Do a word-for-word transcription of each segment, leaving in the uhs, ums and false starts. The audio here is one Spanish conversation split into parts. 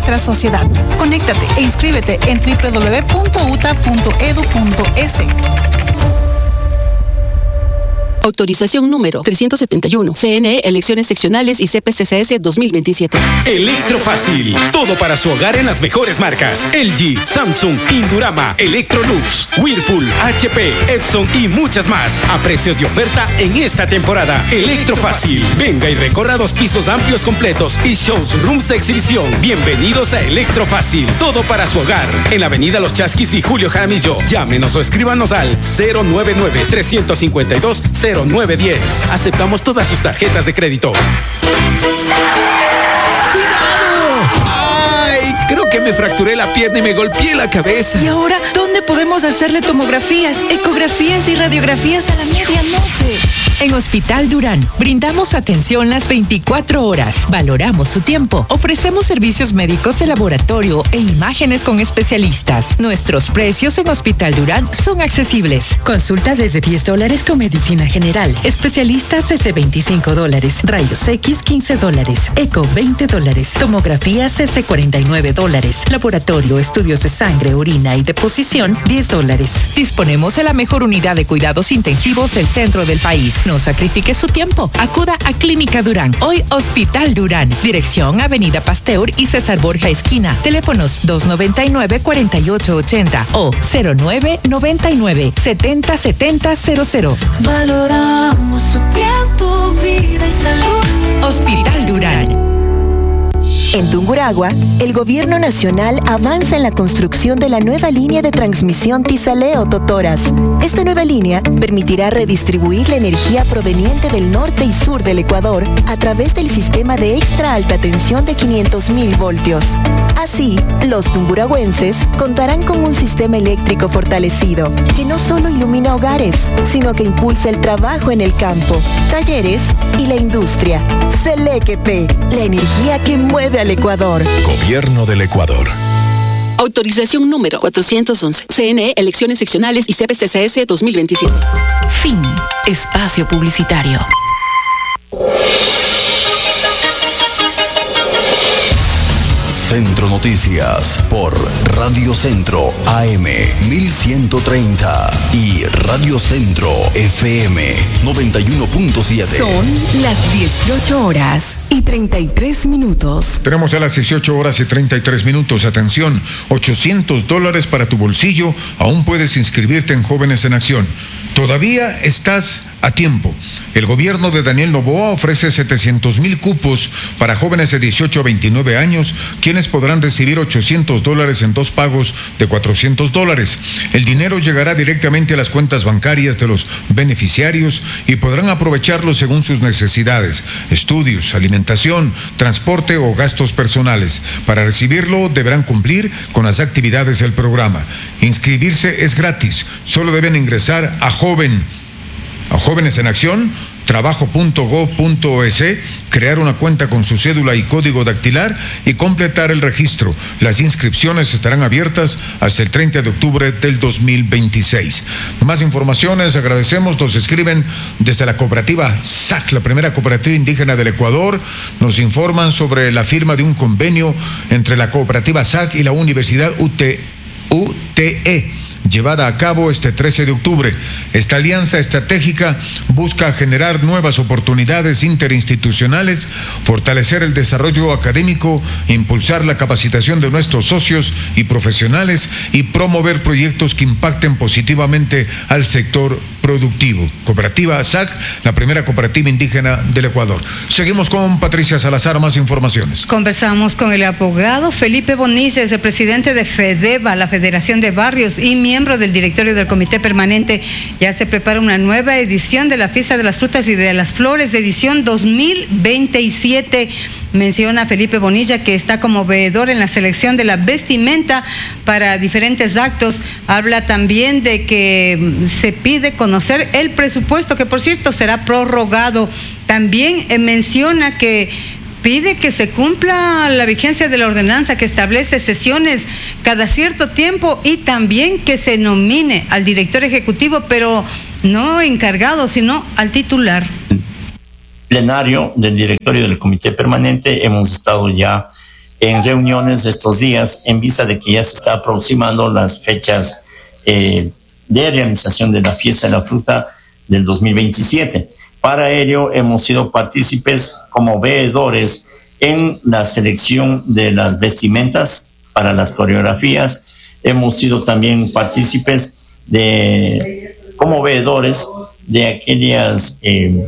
nuestra sociedad. Conéctate e inscríbete en doble u doble u doble u punto u t a punto e d u punto e s. Autorización número trescientos setenta y uno. C N E, elecciones seccionales y C P C C S dos mil veintisiete. Electrofácil. Todo para su hogar en las mejores marcas. L G, Samsung, Indurama, Electrolux, Whirlpool, H P, Epson y muchas más. A precios de oferta en esta temporada. Electrofácil. Venga y recorra dos pisos amplios completos y showrooms de exhibición. Bienvenidos a Electrofácil. Todo para su hogar. En la avenida Los Chasquis y Julio Jaramillo. Llámenos o escríbanos al cero nueve nueve, tres cinco dos, cero nueve uno cero. Aceptamos todas sus tarjetas de crédito. ¡Ay! Creo que me fracturé la pierna y me golpeé la cabeza. ¿Y ahora dónde podemos hacerle tomografías, ecografías y radiografías a la medianoche? En Hospital Durán brindamos atención las veinticuatro horas, valoramos su tiempo, ofrecemos servicios médicos de laboratorio e imágenes con especialistas. Nuestros precios en Hospital Durán son accesibles. Consulta desde diez dólares con medicina general, especialistas desde veinticinco dólares, rayos X quince dólares, eco veinte dólares, tomografías desde cuarenta y nueve dólares, laboratorio, estudios de sangre, orina y deposición diez dólares. Disponemos de la mejor unidad de cuidados intensivos del centro del país. No sacrifique su tiempo. Acuda a Clínica Durán. Hoy Hospital Durán. Dirección Avenida Pasteur y César Borja Esquina. Teléfonos dos noventa y nueve, cuarenta y ocho ochenta o cero nueve noventa y nueve, setenta setenta cero cero. Valoramos su tiempo, vida y salud. Hospital Durán. En Tungurahua, el Gobierno Nacional avanza en la construcción de la nueva línea de transmisión Tizaleo-Totoras. Esta nueva línea permitirá redistribuir la energía proveniente del norte y sur del Ecuador a través del sistema de extra alta tensión de quinientos mil voltios. Así, los tungurahuenses contarán con un sistema eléctrico fortalecido que no solo ilumina hogares, sino que impulsa el trabajo en el campo, talleres y la industria. Selequepé, la energía que mueve al Ecuador. Gobierno del Ecuador. Autorización número cuatrocientos once. C N E, elecciones seccionales y C P C C S dos mil veintisiete. Fin. Espacio publicitario. Centro Noticias por Radio Centro A M mil ciento treinta y Radio Centro F M noventa y uno punto siete. Son las dieciocho horas y treinta y tres minutos. Tenemos a las dieciocho horas y treinta y tres minutos. Atención, ochocientos dólares para tu bolsillo. Aún puedes inscribirte en Jóvenes en Acción. Todavía estás a tiempo. El gobierno de Daniel Noboa ofrece setecientos mil cupos para jóvenes de dieciocho a veintinueve años, quienes podrán recibir ochocientos dólares en dos pagos de cuatrocientos dólares. El dinero llegará directamente a las cuentas bancarias de los beneficiarios y podrán aprovecharlo según sus necesidades: estudios, alimentación, transporte o gastos personales. Para recibirlo deberán cumplir con las actividades del programa. Inscribirse es gratis. Solo deben ingresar a Joven, a Jóvenes en Acción, trabajo punto gob punto es, crear una cuenta con su cédula y código dactilar y completar el registro. Las inscripciones estarán abiertas hasta el treinta de octubre del dos mil veintiséis. Más informaciones, agradecemos, nos escriben desde la cooperativa S A C, la primera cooperativa indígena del Ecuador. Nos informan sobre la firma de un convenio entre la cooperativa S A C y la Universidad U T E, llevada a cabo este trece de octubre. Esta alianza estratégica busca generar nuevas oportunidades interinstitucionales, fortalecer el desarrollo académico, impulsar la capacitación de nuestros socios y profesionales y promover proyectos que impacten positivamente al sector productivo. Cooperativa S A C, la primera cooperativa indígena del Ecuador. Seguimos con Patricia Salazar, más informaciones. Conversamos con el abogado Felipe Bonilla, es el presidente de FEDEBA, la Federación de Barrios, y miembro del directorio del Comité Permanente. Ya se prepara una nueva edición de la Fiesta de las Frutas y de las Flores, de edición dos mil veintisiete. Menciona Felipe Bonilla que está como veedor en la selección de la vestimenta para diferentes actos. Habla también de que se pide conocer el presupuesto, que por cierto será prorrogado. También eh, menciona que pide que se cumpla la vigencia de la ordenanza que establece sesiones cada cierto tiempo y también que se nomine al director ejecutivo, pero no encargado, sino al titular. Plenario del directorio del Comité Permanente hemos estado ya en reuniones estos días en vista de que ya se está aproximando las fechas eh, de realización de la fiesta de la fruta del dos mil veintisiete. Para ello hemos sido partícipes como veedores en la selección de las vestimentas para las coreografías. Hemos sido también partícipes de como veedores de aquellas eh,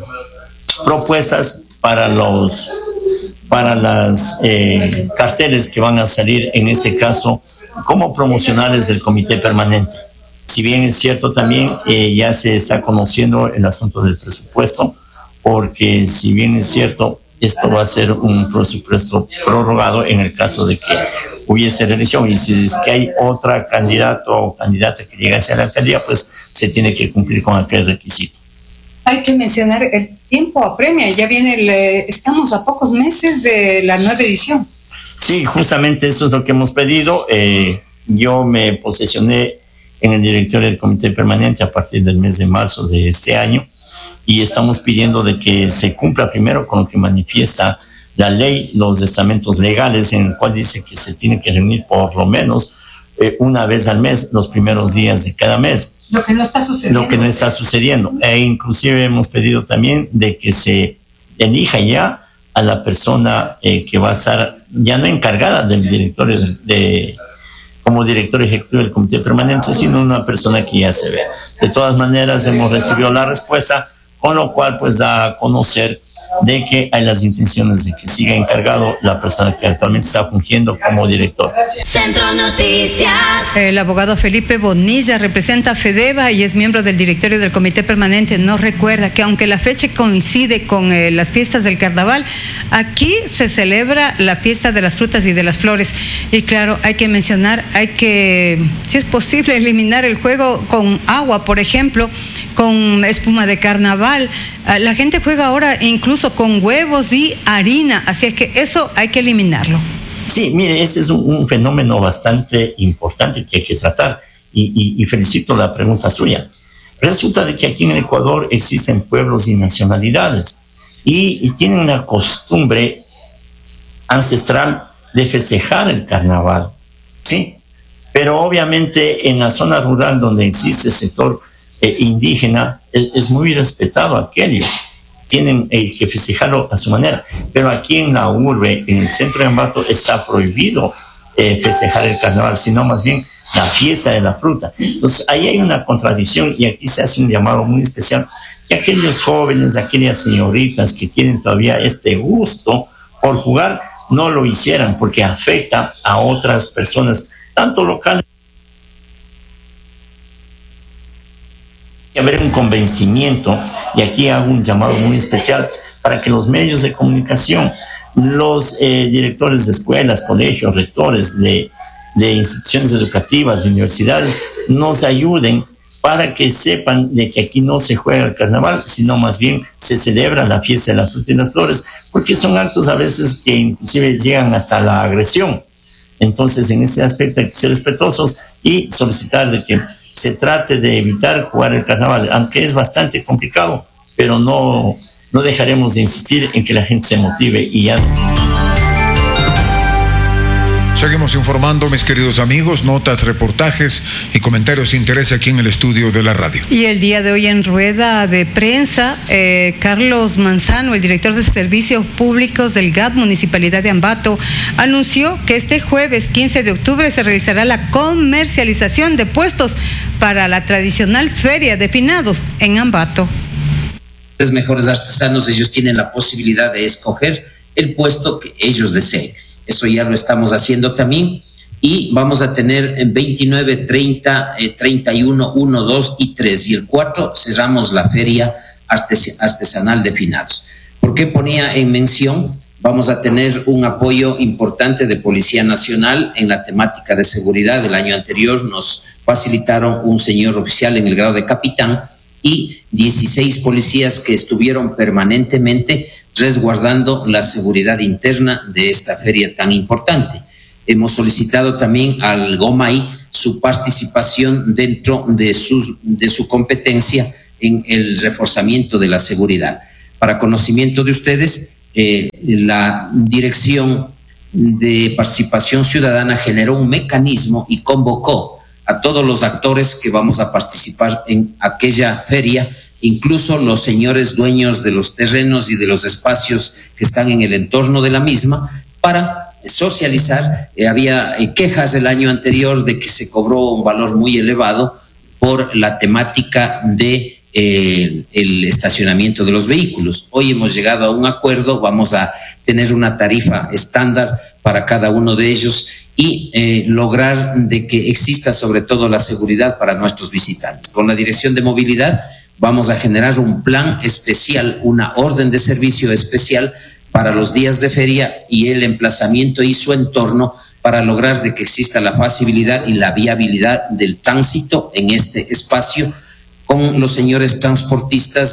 propuestas para los para las eh, carteles que van a salir, en este caso como promocionales del comité permanente. Si bien es cierto también eh, ya se está conociendo el asunto del presupuesto, porque si bien es cierto esto va a ser un presupuesto prorrogado en el caso de que hubiese reelección, y si es que hay otra candidato o candidata que llegase a la alcaldía, pues se tiene que cumplir con aquel requisito. Hay que mencionar, el tiempo apremia, ya viene, el, estamos a pocos meses de la nueva edición. Sí, justamente eso es lo que hemos pedido. Eh, yo me posesioné en el directorio del comité permanente a partir del mes de marzo de este año, y estamos pidiendo de que se cumpla primero con lo que manifiesta la ley, los estamentos legales, en el cual dice que se tiene que reunir por lo menos eh, una vez al mes, los primeros días de cada mes. Lo que no está sucediendo. Lo que no está sucediendo. E inclusive hemos pedido también de que se elija ya a la persona eh, que va a estar ya no encargada del directorio de, de como director ejecutivo del comité permanente, sino una persona que ya se ve. De todas maneras, hemos recibido la respuesta, con lo cual pues da a conocer de que hay las intenciones de que siga encargado la persona que actualmente está fungiendo como director. Centro Noticias. El abogado Felipe Bonilla representa a FEDEVA y es miembro del directorio del comité permanente. Nos recuerda que aunque la fecha coincide con eh, las fiestas del carnaval, aquí se celebra la fiesta de las frutas y de las flores. Y claro, hay que mencionar, hay que, si es posible, eliminar el juego con agua, por ejemplo, con espuma de carnaval. La gente juega ahora incluso con huevos y harina, así es que eso hay que eliminarlo. Sí, mire, ese es un, un fenómeno bastante importante que hay que tratar, y, y, y felicito la pregunta suya. Resulta de que aquí en el Ecuador existen pueblos y nacionalidades y, y tienen la costumbre ancestral de festejar el carnaval, ¿sí? Pero obviamente en la zona rural donde existe el sector eh, indígena, es muy respetado aquello, tienen eh, que festejarlo a su manera, pero aquí en la urbe, en el centro de Ambato, está prohibido eh, festejar el carnaval, sino más bien la fiesta de la fruta. Entonces ahí hay una contradicción, y aquí se hace un llamado muy especial que aquellos jóvenes, aquellas señoritas que tienen todavía este gusto por jugar, no lo hicieran, porque afecta a otras personas, tanto locales. Que haber un convencimiento, y aquí hago un llamado muy especial para que los medios de comunicación, los eh, directores de escuelas, colegios, rectores de, de instituciones educativas, de universidades, nos ayuden para que sepan de que aquí no se juega el carnaval, sino más bien se celebra la fiesta de la fruta y las flores, porque son actos a veces que inclusive llegan hasta la agresión. Entonces, en ese aspecto hay que ser respetuosos y solicitar de que se trate de evitar jugar el carnaval, aunque es bastante complicado, pero no, no dejaremos de insistir en que la gente se motive y ya. Seguimos informando, mis queridos amigos, notas, reportajes y comentarios de interés aquí en el estudio de la radio. Y el día de hoy en rueda de prensa, eh, Carlos Manzano, el director de Servicios Públicos del G A T Municipalidad de Ambato, anunció que este jueves quince de octubre se realizará la comercialización de puestos para la tradicional Feria de Finados en Ambato. Los mejores artesanos, ellos tienen la posibilidad de escoger el puesto que ellos deseen. Eso ya lo estamos haciendo también, y vamos a tener en veintinueve, treinta, treinta y uno, uno, dos y tres, y el cuatro cerramos la Feria Artes- Artesanal de Finados. ¿Por qué ponía en mención? Vamos a tener un apoyo importante de Policía Nacional en la temática de seguridad. El año anterior nos facilitaron un señor oficial en el grado de capitán y dieciséis policías que estuvieron permanentemente resguardando la seguridad interna de esta feria tan importante. Hemos solicitado también al GOMAI su participación dentro de, sus, de su competencia en el reforzamiento de la seguridad. Para conocimiento de ustedes, eh, la Dirección de Participación Ciudadana generó un mecanismo y convocó a todos los actores que vamos a participar en aquella feria, incluso los señores dueños de los terrenos y de los espacios que están en el entorno de la misma, para socializar. Eh, había eh, quejas el año anterior de que se cobró un valor muy elevado por la temática de eh, el estacionamiento de los vehículos. Hoy hemos llegado a un acuerdo, vamos a tener una tarifa estándar para cada uno de ellos y eh, lograr de que exista sobre todo la seguridad para nuestros visitantes. Con la Dirección de Movilidad vamos a generar un plan especial, una orden de servicio especial para los días de feria y el emplazamiento y su entorno para lograr de que exista la facilidad y la viabilidad del tránsito en este espacio con los señores transportistas.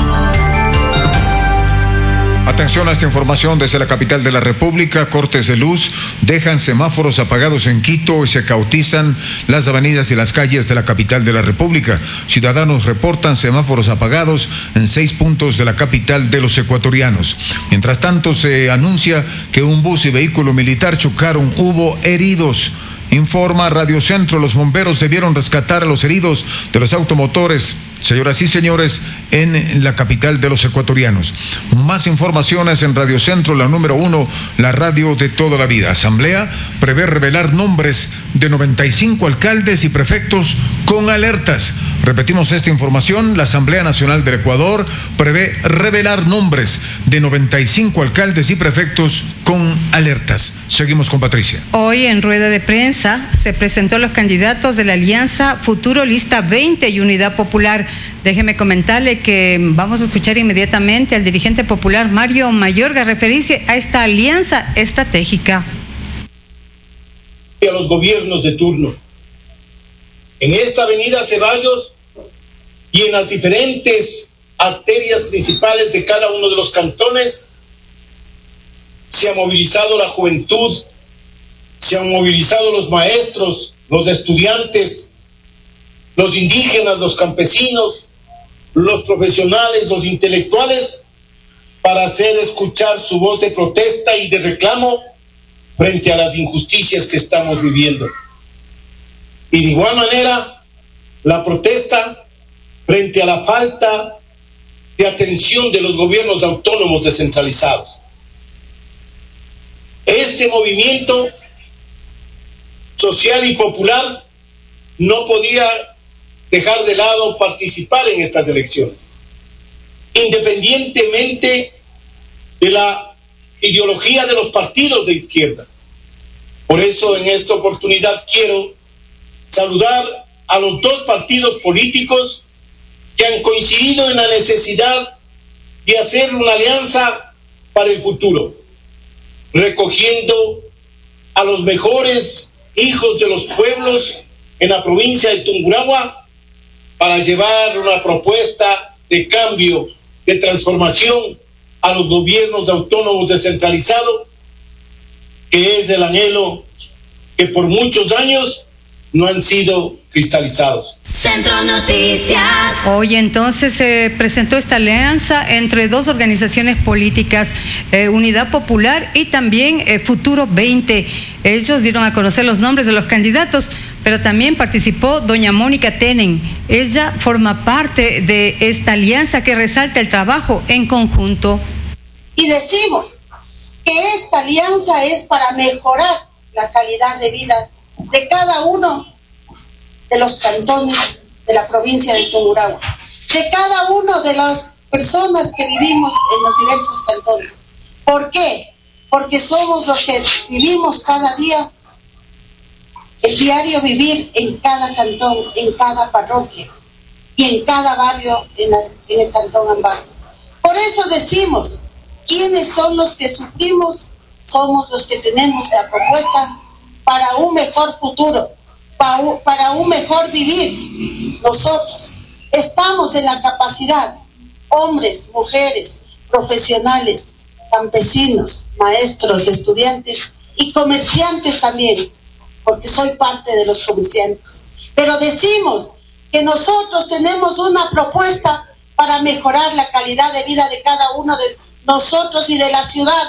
Atención a esta información desde la capital de la República. Cortes de luz dejan semáforos apagados en Quito y se cautizan las avenidas y las calles de la capital de la República. Ciudadanos reportan semáforos apagados en seis puntos de la capital de los ecuatorianos. Mientras tanto, se anuncia que un bus y vehículo militar chocaron. Hubo heridos. Informa Radio Centro, los bomberos debieron rescatar a los heridos de los automotores, señoras y señores, en la capital de los ecuatorianos. Más informaciones en Radio Centro, la número uno, la radio de toda la vida. Asamblea prevé revelar nombres de noventa y cinco alcaldes y prefectos con alertas. Repetimos esta información, la Asamblea Nacional del Ecuador prevé revelar nombres de noventa y cinco alcaldes y prefectos con alertas. Seguimos con Patricia. Hoy en rueda de prensa se presentó los candidatos de la Alianza Futuro Lista veinte y Unidad Popular. Déjeme comentarle que vamos a escuchar inmediatamente al dirigente popular Mario Mayorga referirse a esta alianza estratégica. A los gobiernos de turno. En esta avenida Ceballos y en las diferentes arterias principales de cada uno de los cantones se ha movilizado la juventud, se han movilizado los maestros, los estudiantes, los indígenas, los campesinos, los profesionales, los intelectuales, para hacer escuchar su voz de protesta y de reclamo frente a las injusticias que estamos viviendo. Y de igual manera, la protesta frente a la falta de atención de los gobiernos autónomos descentralizados. Este movimiento social y popular no podía dejar de lado participar en estas elecciones, independientemente de la ideología de los partidos de izquierda. Por eso en esta oportunidad quiero saludar a los dos partidos políticos que han coincidido en la necesidad de hacer una alianza para el futuro, recogiendo a los mejores hijos de los pueblos en la provincia de Tungurahua para llevar una propuesta de cambio, de transformación a los gobiernos autónomos descentralizados, que es el anhelo que por muchos años no han sido cristalizados. Centro Noticias. Hoy entonces se presentó esta alianza entre dos organizaciones políticas, eh, Unidad Popular y también eh, Futuro veinte. Ellos dieron a conocer los nombres de los candidatos, pero también participó doña Mónica Tenen. Ella forma parte de esta alianza que resalta el trabajo en conjunto. Y decimos que esta alianza es para mejorar la calidad de vida de cada uno de los cantones de la provincia de Tungurahua, de cada uno de las personas que vivimos en los diversos cantones. ¿Por qué? Porque somos los que vivimos cada día, el diario vivir en cada cantón, en cada parroquia y en cada barrio en, la, en el cantón Ambato. Por eso decimos, ¿quiénes son los que sufrimos? Somos los que tenemos la propuesta para un mejor futuro, para un, para un mejor vivir. Nosotros estamos en la capacidad, hombres, mujeres, profesionales, campesinos, maestros, estudiantes y comerciantes también, porque soy parte de los comerciantes. Pero decimos que nosotros tenemos una propuesta para mejorar la calidad de vida de cada uno de nosotros y de la ciudad.